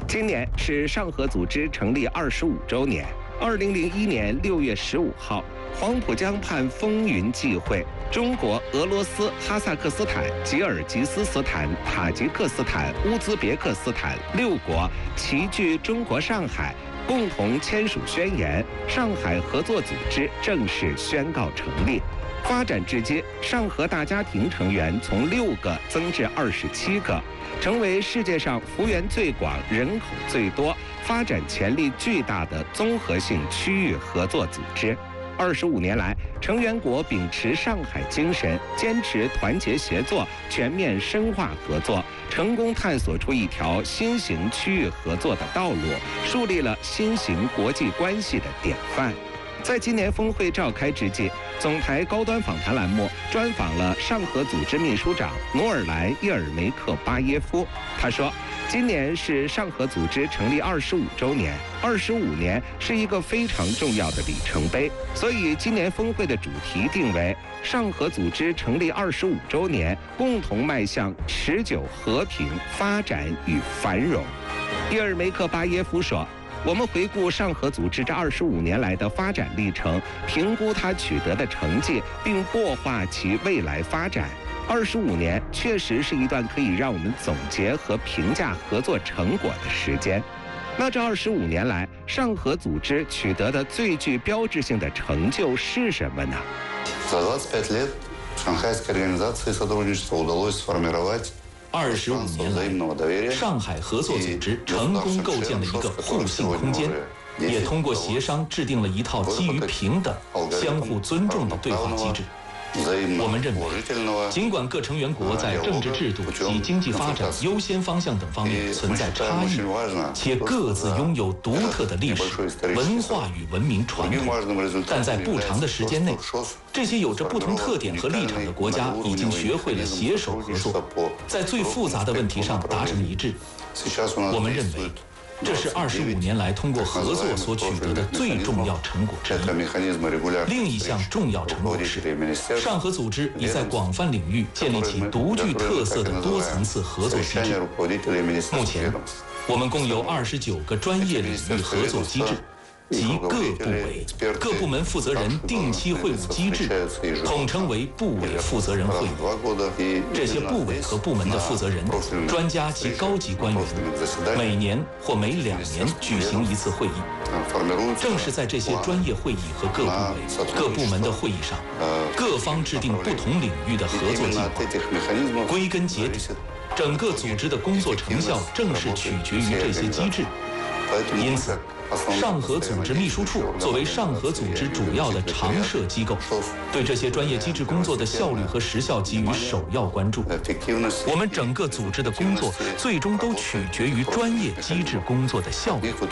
今年是上合组织成立25周年。2001年6月15号，黄浦江畔风云际会，中国、俄罗斯、哈萨克斯坦、吉尔吉斯斯坦、塔吉克斯坦、乌兹别克斯坦6国齐聚中国上海，共同签署宣言，上海合作组织正式宣告成立。发展至今，上合大家庭成员从6个增至27个，成为世界上幅员最广、人口最多、发展潜力巨大的综合性区域合作组织。25年来，成员国秉持上海精神，坚持团结协作，全面深化合作，成功探索出一条新型区域合作的道路，树立了新型国际关系的典范。在今年峰会召开之际，总台高端访谈栏目专访了上合组织秘书长努尔莱·叶尔梅克巴耶夫。他说，今年是上合组织成立25周年，25年是一个非常重要的里程碑，所以今年峰会的主题定为上合组织成立25周年，共同迈向持久和平、发展与繁荣。叶尔梅克巴耶夫说，我们回顾上合组织这25年来的发展历程，评估它取得的成绩，并擘画其未来发展。25年确实是一段可以让我们总结和评价合作成果的时间。那这25年来，上合组织取得的最具标志性的成就是什么呢 ？За 25 лет Шанхайской организации сотрудничества удалось сформировать 25年来，上海合作组织成功构建了一个互信空间，也通过协商制定了一套基于平等、相互尊重的对话机制。我们认为，尽管各成员国在政治制度及经济发展优先方向等方面存在差异，且各自拥有独特的历史、文化与文明传统，但在不长的时间内，这些有着不同特点和立场的国家已经学会了携手合作，在最复杂的问题上达成一致。我们认为，这是25年来通过合作所取得的最重要成果之一。另一项重要成果是，上合组织已在广泛领域建立起独具特色的多层次合作机制。目前，我们共有29个专业领域合作机制，及各部委、各部门负责人定期会晤机制，统称为部委负责人会议。这些部委和部门的负责人、专家及高级官员，每年或每2年举行一次会议。正是在这些专业会议和各部委、各部门的会议上，各方制定不同领域的合作计划。归根结底，整个组织的工作成效正是取决于这些机制。因此，上合组织秘书处作为上合组织主要的常设机构，对这些专业机制工作的效率和时效给予首要关注。我们整个组织的工作最终都取决于专业机制工作的效率。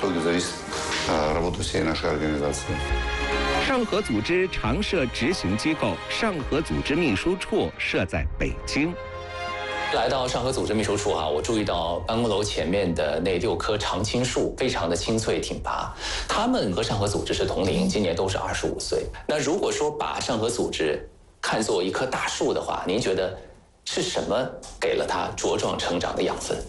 上合组织常设执行机构上合组织秘书处设在北京。 来到上合组织秘书处我注意到办公楼前面的那6棵常青树非常的青翠挺拔，他们和上合组织是同龄，今年都是25岁。那如果说把上合组织看作一棵大树的话，您觉得是什么给了它茁壮成长的养分？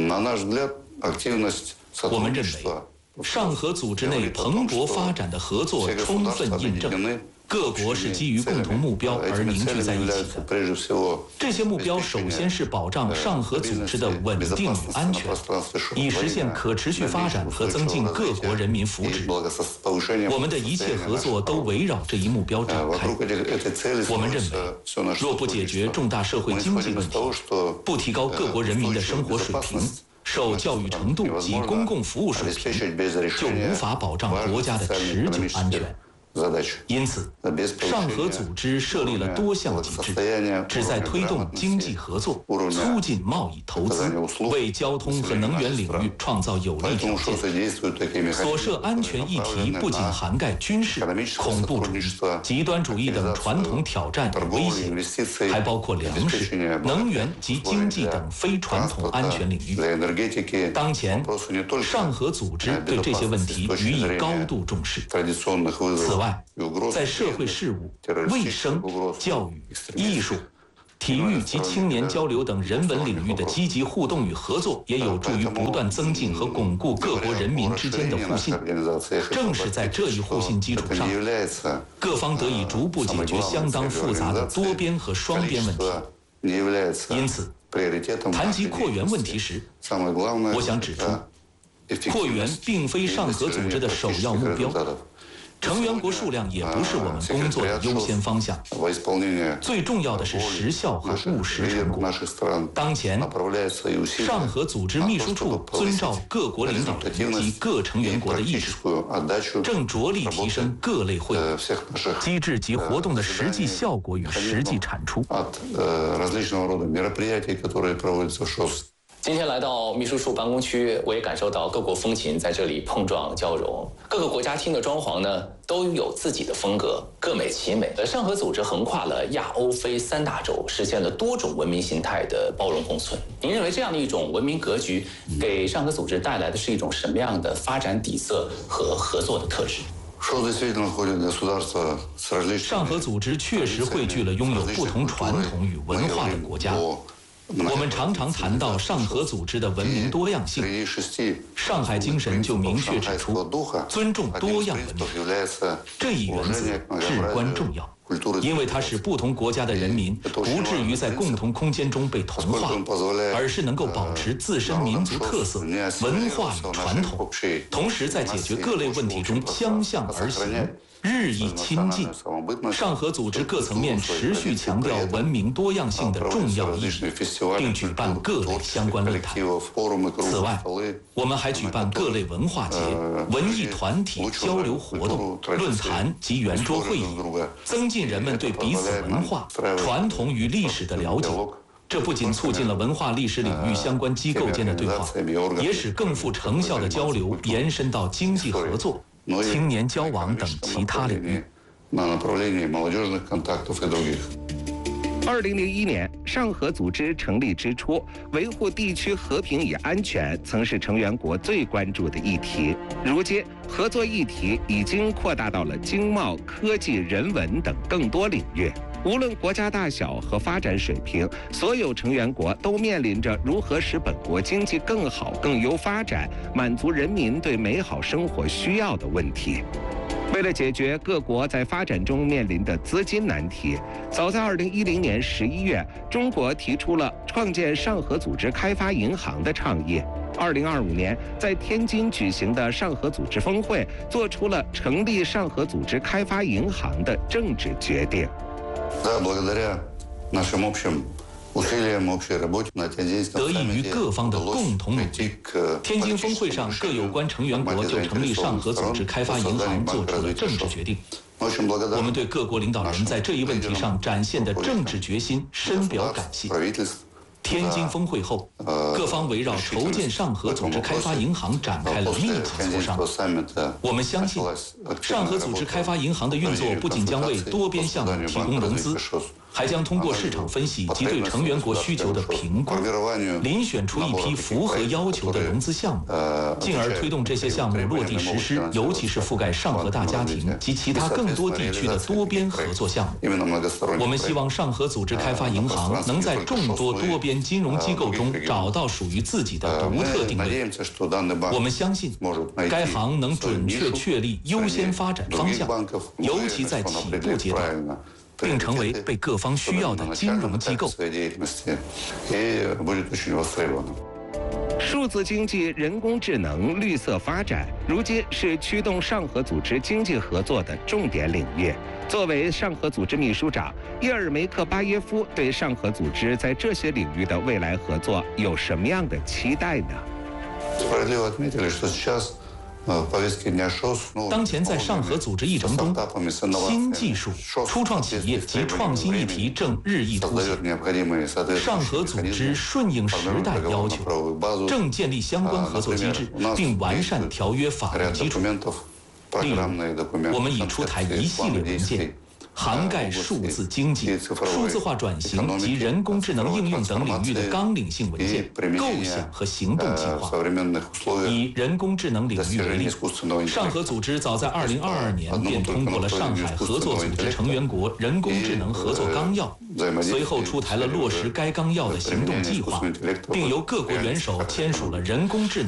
我们认为，上合组织内蓬勃发展的合作充分印证，各国是基于共同目标而凝聚在一起的。这些目标首先是保障上合组织的稳定与安全，以实现可持续发展和增进各国人民福祉。我们的一切合作都围绕这一目标展开。我们认为，若不解决重大社会经济问题，不提高各国人民的生活水平、受教育程度及公共服务水平，就无法保障国家的持久安全。因此，上合组织设立了多项机制，旨在推动经济合作，促进贸易投资，为交通和能源领域创造有利条件。所涉安全议题不仅涵盖军事、恐怖主义、极端主义等传统挑战与威胁，还包括粮食、能源及经济等非传统安全领域。当前，上合组织对这些问题予以高度重视。此外，在社会事务、卫生、教育、艺术、 体育及青年交流等人文领域的积极互动与合作，也有助于不断增进和巩固各国人民之间的互信。正是在这一互信基础上，各方得以逐步解决相当复杂的多边和双边问题。因此，谈及扩员问题时，我想指出，扩员并非上合组织的首要目标。成员国数量也不是我们工作的优先方向，最重要的是实效和务实成果。当前，上合组织秘书处遵照各国领导人及各成员国的意志，正着力提升各类会议、机制及活动的实际效果与实际产出。 今天来到秘书处办公区，我也感受到各国风情在这里碰撞交融。各个国家厅的装潢呢，都有自己的风格，各美其美。上合组织横跨了亚欧非3大洲，实现了多种文明形态的包容共存。您认为这样的一种文明格局，给上合组织带来的是一种什么样的发展底色和合作的特质？ 上合组织确实汇聚了拥有不同传统与文化的国家。我们常常谈到上合组织的文明多样性，上海精神就明确指出，尊重多样文明，这一原则至关重要，因为它使不同国家的人民不至于在共同空间中被同化，而是能够保持自身民族特色、文化与传统，同时在解决各类问题中相向而行，日益亲近。上合组织各层面持续强调文明多样性的重要意义，并举办各类相关论坛。此外，我们还举办各类文化节、文艺团体交流活动、论坛及圆桌会议，增进人们对彼此文化、传统与历史的了解。这不仅促进了文化历史领域相关机构间的对话，也使更富成效的交流延伸到经济合作、青年交往等其他领域。 2001年，上合组织成立之初，维护地区和平与安全曾是成员国最关注的议题。如今，合作议题已经扩大到了经贸、科技、人文等更多领域。无论国家大小和发展水平，所有成员国都面临着如何使本国经济更好、更优发展，满足人民对美好生活需要的问题。为了解决各国在发展中面临的资金难题，早在2010年11月，中国提出了创建上合组织开发银行的倡议。2025年，在天津举行的上合组织峰会，做出了成立上合组织开发银行的政治决定。 得益于各方的共同努力，天津峰会上各有关成员国就成立上合组织开发银行做出了政治决定。我们对各国领导人在这一问题上展现的政治决心深表感谢。天津峰会后，各方围绕筹建上合组织开发银行展开了密集磋商。我们相信，上合组织开发银行的运作不仅将为多边项目提供融资，还将通过市场分析及对成员国需求的评估，遴选出一批符合要求的融资项目，进而推动这些项目落地实施，尤其是覆盖上合大家庭及其他更多地区的多边合作项目。我们希望上合组织开发银行能在众多多边金融机构中找到属于自己的独特定位。我们相信，该行能准确确立优先发展方向，尤其在起步阶段，并成为被各方需要的金融机构。 数字经济、人工智能、绿色发展，如今是驱动上合组织经济合作的重点领域。作为上合组织秘书长，叶尔梅克巴耶夫对上合组织在这些领域的未来合作有什么样的期待呢？ 当前在上合组织议程中，新技术、初创企业及创新议题正日益凸显。上合组织顺应时代要求，正建立相关合作机制，并完善条约法律基础。例如，我们已出台一系列文件， 涵盖数字经济、数字化转型及人工智能应用等领域的纲领性文件、构想和行动计划。以人工智能领域为例，上合组织早在2022年便通过了上海合作组织成员国人工智能合作纲要，随后出台了落实该纲要的行动计划，并由各国元首签署了人工智能